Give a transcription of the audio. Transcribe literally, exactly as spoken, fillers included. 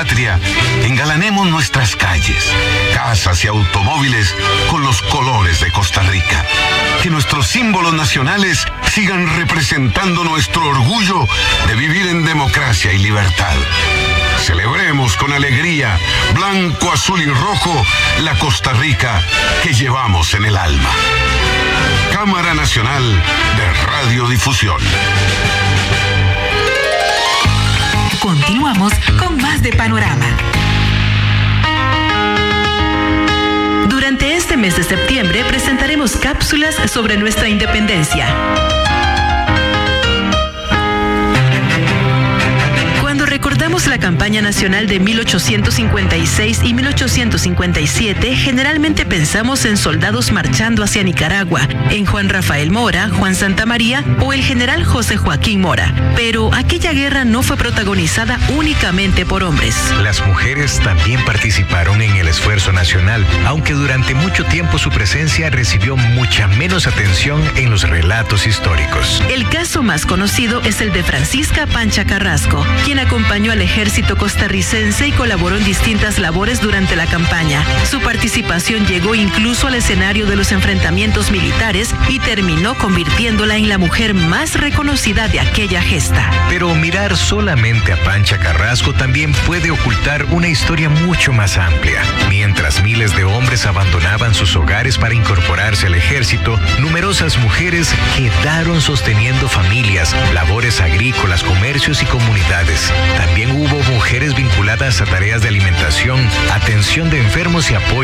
patria, engalanemos nuestras calles, casas y automóviles con los colores de Costa Rica. Que nuestros símbolos nacionales sigan representando nuestro orgullo de vivir en democracia y libertad. Celebremos con alegría, blanco, azul y rojo, la Costa Rica que llevamos en el alma. Cámara Nacional de Radiodifusión. Continuamos con más de Panorama. Durante este mes de septiembre presentaremos cápsulas sobre nuestra independencia. Cuando recordamos la campaña nacional de mil ochocientos cincuenta y seis y mil ochocientos cincuenta y siete, generalmente pensamos en soldados marchando hacia Nicaragua, en Juan Rafael Mora, Juan Santamaría o el general José Joaquín Mora. Pero aquella guerra no fue protagonizada únicamente por hombres. Las mujeres también participaron en el esfuerzo nacional, aunque durante mucho tiempo su presencia recibió mucha menos atención en los relatos históricos. El caso más conocido es el de Francisca Pancha Carrasco, quien acompañó al ejército costarricense y colaboró en distintas labores durante la campaña. Su participación llegó incluso al escenario de los enfrentamientos militares y terminó convirtiéndola en la mujer más reconocida de aquella gesta. Pero mirar solamente a Pancha Carrasco también puede ocultar una historia mucho más amplia. Mientras miles de hombres abandonaban sus hogares para incorporarse al ejército, numerosas mujeres quedaron sosteniendo familias, labores agrícolas, comercios y comunidades. También hubo mujeres vinculadas a tareas de alimentación, atención de enfermos y apoyo